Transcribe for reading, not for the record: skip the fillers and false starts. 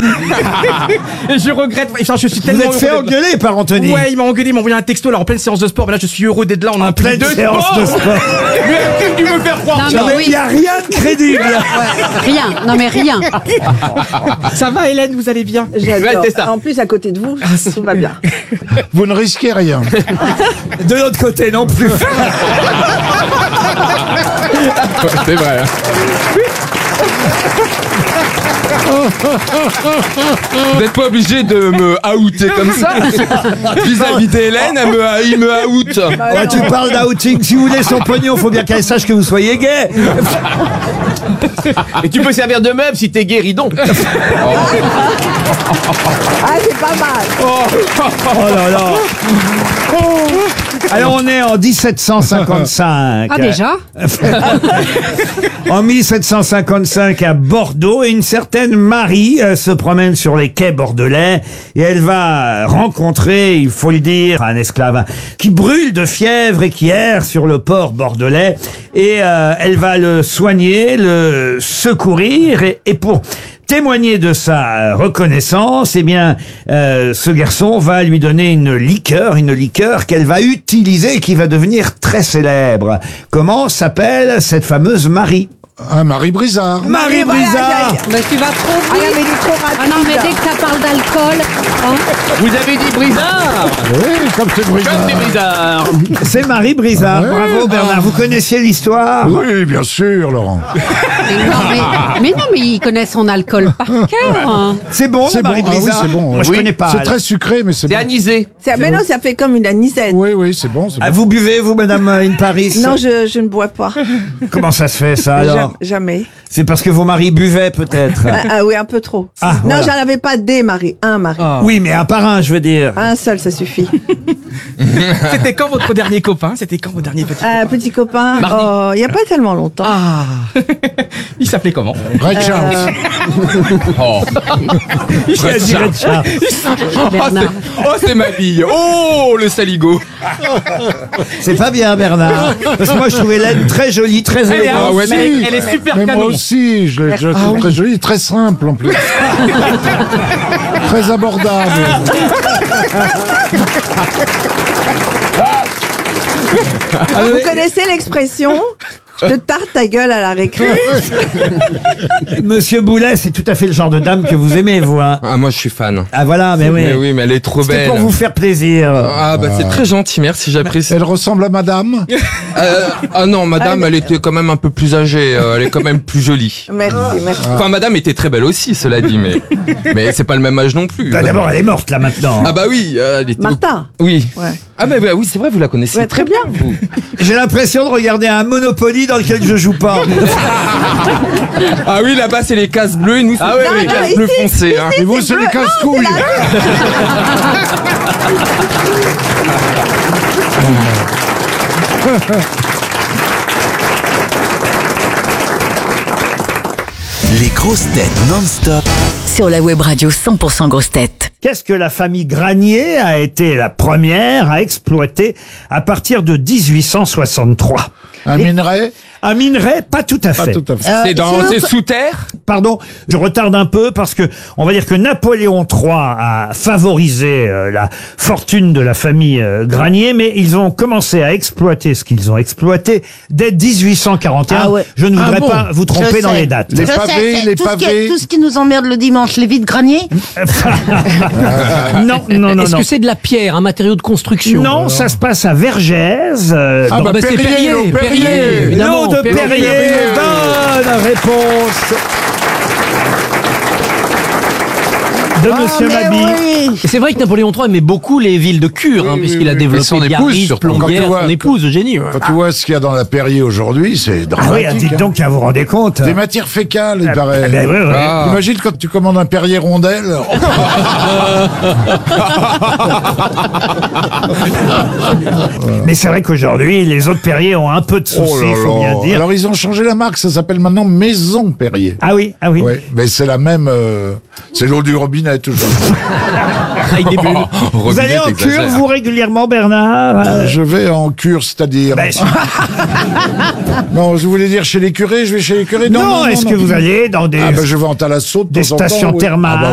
Et je regrette. Enfin, je suis tellement Vous êtes fait heureux d'être là. engueuler par Anthony. Ouais, il m'a engueulé, il m'a envoyé un texto là en pleine séance de sport. Mais là, je suis heureux d'être là. On a En un peu pleine de séance de sport. Mais qu'est-ce que tu me faire croire Non, ça mais Il n'y a rien de crédible. Rien, non mais rien. Ça va, Hélène, vous allez bien? J'adore. Ouais, c'est ça. En plus, à côté de vous, tout va bien. Vous ne risquez rien. De l'autre côté non plus. C'est vrai. Vous n'êtes pas obligé de me outer comme ça. Vis-à-vis d'Hélène, il me out. Ouais, tu parles d'outing. Si vous voulez son pognon, faut bien qu'elle sache que vous soyez gay. Et tu peux servir de meuble si t'es guéridon. Ah, c'est pas mal. Oh là là. Alors on est en 1755. Ah déjà? En 1755 à Bordeaux, et une certaine Marie se promène sur les quais bordelais et elle va rencontrer, il faut le dire, un esclave qui brûle de fièvre et qui erre sur le port bordelais, et elle va le soigner, le secourir, et pour témoigner de sa reconnaissance, eh bien, ce garçon va lui donner une liqueur qu'elle va utiliser et qui va devenir très célèbre. Comment s'appelle cette fameuse Marie? Marie Brizard. Marie Brizard. Mais tu vas trop Ah vite. non, mais il est trop rapide. Ah non, mais dès que ça parle d'alcool, hein, Vous avez dit Brizard. Oui, comme c'est Brizard. Comme c'est Brizard. C'est Marie Brizard. Ouais. Bravo Bernard. Vous connaissiez l'histoire? Oui, bien sûr, Laurent. mais non, mais il connaît son alcool par cœur. Hein. C'est bon, C'est Marie bon. Ah oui, Brizard? c'est bon. Moi, je Oui. connais pas. C'est très sucré, mais c'est C'est bon. anisé. Mais non, ça fait comme une anisette. Oui, c'est bon. C'est Ah, bon. vous buvez, vous, Madame In Paris? Non, je ne bois pas. Comment ça se fait, ça, alors? Jamais. C'est parce que vos maris buvaient, peut-être? Ah oui, un peu trop. Ah, non, voilà. j'en avais pas des maris. Un mari. Oui, mais un par un, je veux dire. Un seul, ça suffit. C'était quand votre dernier copain? C'était quand votre dernier petit copain? Petit copain, Mardi. il n'y a pas tellement longtemps. Ah. Il s'appelait comment? Ray Charles. Il a dit Richard. Bernard. C'est ma bille. Oh, le saligo. C'est pas bien, Bernard. Parce que moi, je trouvais Hélène très jolie, très Elle est, élégante. ouais, mais si. elle est super Mais moi canon. aussi, je l'ai trouve très joli, très simple en plus. Très abordable. Vous connaissez l'expression je te tarte ta gueule à la récré? Monsieur Boulet, c'est tout à fait le genre de dame que vous aimez, vous, hein. Ah, moi, je suis fan. Ah, voilà, mais oui. Mais oui, mais elle est trop C'était belle. pour vous faire plaisir. Ah, bah, c'est très gentil, merci, j'apprécie. Elle ressemble à madame. Ah non, madame, elle était quand même un peu plus âgée, elle est quand même plus jolie. Merci. Enfin, madame était très belle aussi, cela dit, mais c'est pas le même âge non plus. Bah, d'abord, elle est morte, là, maintenant. Ah bah oui, elle était... Martha. Oui. Ouais. Ah bah oui, c'est vrai, vous la connaissez. Ouais, très bien. vous. J'ai l'impression de regarder un Monopoly dans lequel je joue pas. Ah oui, là-bas, c'est les cases bleues, et nous, c'est les non, cases ici, bleues foncées. Hein. Et vous, c'est les casse-couilles. Les grosses têtes non-stop. Sur la web radio 100% grosses têtes. Qu'est-ce que la famille Granier a été la première à exploiter à partir de 1863? Un minerai. Un minerai, pas tout à fait. Pas tout à fait. C'est sous terre. Pardon, je retarde un peu parce que on va dire que Napoléon III a favorisé la fortune de la famille Granier, mais ils ont commencé à exploiter ce qu'ils ont exploité dès 1841. Ah ouais. Je ne voudrais bon pas vous tromper dans les dates. Les pavés, les pavés. Tout ce qui nous emmerde le dimanche, les vides graniers. Non. Est-ce que c'est de la pierre, un matériau de construction? Non, ça se passe à Vergès. Ah bah, c'est Perrier, Perrier, Perrier. Perrier, évidemment. L'eau de Perrier. Bonne réponse de Monsieur Mabie. Et c'est vrai que Napoléon III aimait beaucoup les villes de cure, hein, puisqu'il a oui. développé Et son épouse, Biarritz, surtout. Quand Plombières, tu vois- son épouse, Eugénie. Ouais. Quand tu vois ce qu'il y a dans la Perrier aujourd'hui, c'est Ah oui, dramatique. dites donc, vous vous rendez compte. Des matières fécales, il paraît. Ah, ben oui, oui. Ah. Imagine quand tu commandes un Perrier rondelle. Mais c'est vrai qu'aujourd'hui, les autres Perrier ont un peu de soucis, faut bien dire. Alors ils ont changé la marque, ça s'appelle maintenant Maison Perrier. Ah oui. Oui, mais c'est la même. C'est l'eau du robinet toujours. Avec des bulles. Vous allez en cure, vous, régulièrement, Bernard? Je vais en cure, c'est-à-dire. Ben, Non, je voulais dire chez les curés, je vais chez les curés. non, est-ce que vous allez dans des, Ah ben je vais en Thalasso de des temps en temps, stations oui. thermales? Ah bah